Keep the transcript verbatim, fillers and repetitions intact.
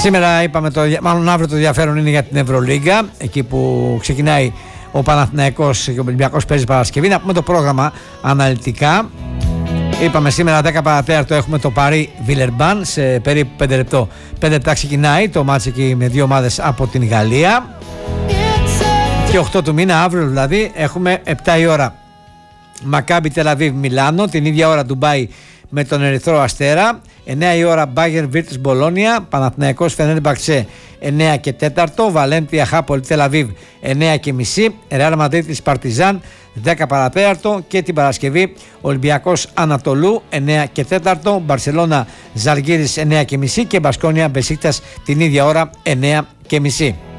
Σήμερα είπαμε, το, μάλλον αύριο το ενδιαφέρον είναι για την Ευρωλίγκα, εκεί που ξεκινάει ο Παναθηναϊκός και ο Ολυμπιακός παίζει Παρασκευή. Να πούμε το πρόγραμμα αναλυτικά. Είπαμε σήμερα δέκα παρατέταρτο έχουμε το Παρί Βιλερμπάν σε περίπου πέντε λεπτό. πέντε λεπτά ξεκινάει το μάτς εκεί με δύο ομάδες από την Γαλλία. Και οκτώ του μήνα, αύριο δηλαδή, έχουμε επτά η ώρα Μακάμπι Τελαβίβ Μιλάνο, την ίδια ώρα Ντουμπάι με τον Ερυθρό Αστέρα, εννιά η ώρα Μπάγερν Βίρτους Μπολόνια, Παναθηναϊκός Φενέρμπαξε εννιά και τέσσερα, Βαλένθια Χάπολ Τελαβίβ εννιά και μισή, Ρεάλ Μαδρίτης Παρτιζάν δέκα παρατέταρτο και την Παρασκευή Ολυμπιακός Ανατολού εννιά και τέσσερα, Μπαρσελόνα Ζαλγκίρις εννιά και μισή και Μπασκόνια Μπεσίκτας την ίδια ώρα εννιά και μισή.